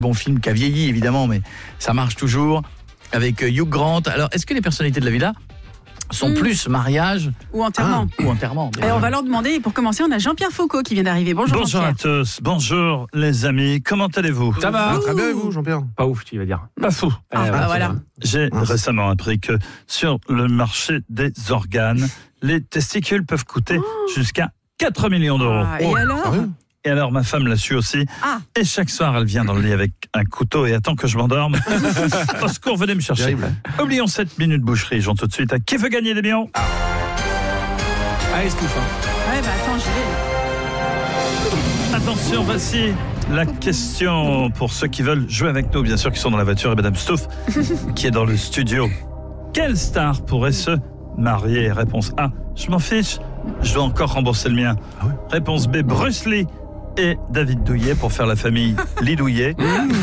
Bon film qui a vieilli évidemment, mais ça marche toujours, avec Hugh Grant. Alors, est-ce que les personnalités de la villa sont plus mariage ou enterrement. Ou enterrement. Et on va leur demander. Pour commencer, on a Jean-Pierre Foucault qui vient d'arriver. Bonjour Bonjour à tous, bonjour les amis, comment allez-vous? Ça va? Très bien et vous, Jean-Pierre? Pas ouf, tu vas dire. Pas fou. Voilà. J'ai récemment appris que sur le marché des organes, les testicules peuvent coûter jusqu'à 4 millions d'euros. Et alors? Et alors, ma femme l'a su aussi. Et chaque soir, elle vient dans le lit avec un couteau et attend que je m'endorme. Au secours, venez me chercher. Terrible. Oublions 7 minutes boucherie. J'en tout de suite à qui veut gagner des millions. Allez, Stouff. Ouais, attends, j'y vais. Attention, voici la question pour ceux qui veulent jouer avec nous, bien sûr, qui sont dans la voiture, et Madame Stouff, qui est dans le studio. Quelle star pourrait se marier? Réponse A, je m'en fiche, je dois encore rembourser le mien. Réponse B, Bruce Lee et David Douillet pour faire la famille Lee Douillet.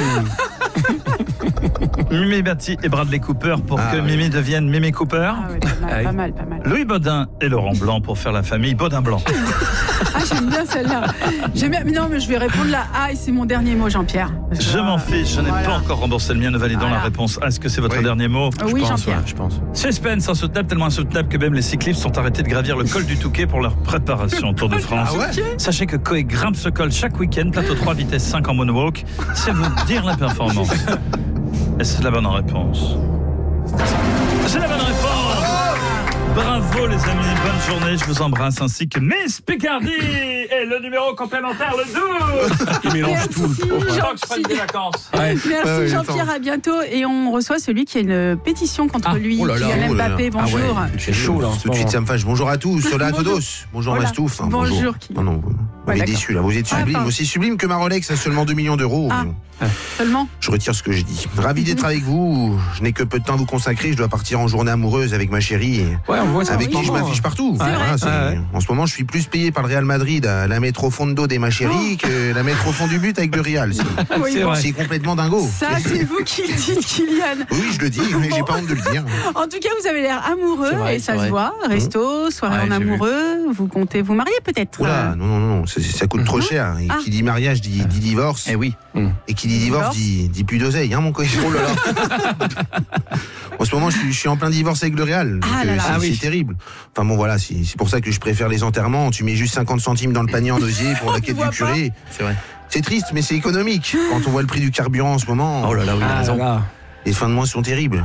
Mimi Bati et Bradley Cooper pour que Mimi devienne Mimi Cooper. Pas mal. Louis Baudin et Laurent Blanc pour faire la famille Baudin Blanc. J'aime bien celle-là. Mais non, mais je vais répondre la A et c'est mon dernier mot, Jean-Pierre. Je m'en fiche, je n'ai pas encore remboursé le mien, nous validons la réponse. Est-ce que c'est votre dernier mot? Oui, Jean-Pierre. Je pense. Suspense insoutenable, tellement insoutenable que même les cyclistes sont arrêtés de gravir le col du Touquet pour leur préparation au Tour de France. Sachez que Coé grimpe ce col chaque week-end, plateau 3, vitesse 5 en moonwalk. C'est vous dire la performance. Est-ce la bonne réponse? C'est la bonne réponse! Bravo les amis, bonne journée, je vous embrasse, ainsi que Miss Picardie et le numéro complémentaire, le 12. Il mélange tout. Tant que je prenne des vacances. Merci Jean-Pierre, à bientôt. Et on reçoit celui qui a une pétition contre lui, Kylian Mbappé. Bonjour. C'est chaud là. Tout de suite, ça me fâche. Bonjour à tous. Hola à todos. Bonjour Voilà. Mastouf. Bonjour. Non, vous m'avez déçu là. Vous êtes sublime. Aussi sublime que ma Rolex à seulement 2 millions d'euros. Seulement. Je retire ce que j'ai dit. Ravi d'être avec vous. Je n'ai que peu de temps à vous consacrer. Je dois partir en journée amoureuse avec ma chérie. Ouais, on voit ça. Avec qui je m'affiche partout. En ce moment, je suis plus payé par le Real Madrid à la mettre au fond de dos des ma chérie que la mettre au fond du but avec le Real. C'est complètement dingo. Ça, c'est vous qui le dites, Kylian. Oui, je le dis, mais j'ai pas honte de le dire. En tout cas, vous avez l'air amoureux et ça se voit. Resto, soirée en amoureux. Vous comptez vous marier peut-être? Oula, non, ça coûte trop cher. Et qui dit mariage dit divorce. Eh oui. Et qui dit divorce dit plus d'oseille, mon coach. Oh là là. En ce moment, je suis en plein divorce avec le Real. C'est terrible. Enfin bon, voilà, c'est pour ça que je préfère les enterrements. Tu mets juste 50 centimes dans le panier en osier pour la quête du curé. C'est vrai. C'est triste, mais c'est économique. Quand on voit le prix du carburant en ce moment. Oh là là, oui, il a raison. Les fins de mois sont terribles.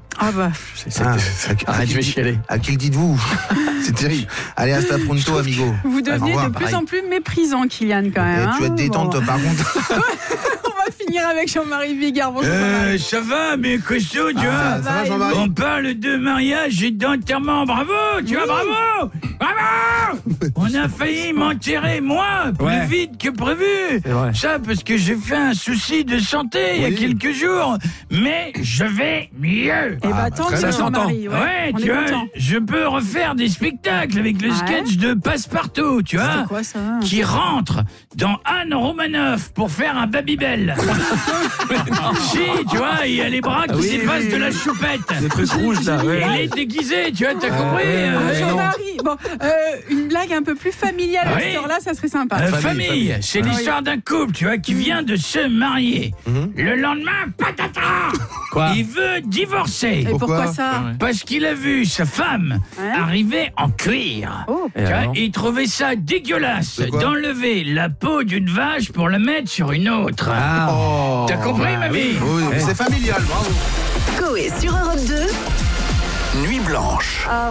Arrête, je vais chialer. À qui le dites-vous? C'est terrible. Allez, hasta pronto, amigo. Vous devenez de plus en plus méprisant, Kylian, quand même. Tu vas te détendre, toi, par contre. On va finir avec Jean-Marie Bigard. Bonjour, Jean-Marie. Ça va, mais costaud, tu vois. Ça va, Jean-Marie? On parle de mariage et d'enterrement. Bravo, tu vois, bravo. On a failli m'enterrer, moi, plus vite que prévu. Ça, parce que j'ai fait un souci de santé il y a quelques jours. Mais je vais mieux. Eh bah, tant mieux, Jean-Marie. Ouais, tu vois, je peux refaire des spectacles avec le sketch de Passepartout, tu vois, quoi, ça qui rentre dans Anne Romanoff pour faire un Babybel. Si, tu vois, il y a les bras qui dépassent de la choupette. Des trucs rouges là. Il est déguisé, tu vois, t'as compris Jean-Marie, bon, une blague un peu plus familiale à cette heure-là, ça serait sympa. Famille, c'est l'histoire d'un couple, tu vois, qui vient de se marier. Le lendemain, patata, il veut divorcer. Et pourquoi ça? Parce qu'il a vu sa femme arriver en cuir. Tu vois, il trouvait ça dégueulasse d'enlever la peau d'une vache pour la mettre sur une autre. T'as compris, ma vie? Oui, c'est familial, bravo. Coé sur Europe 2. Nuit blanche.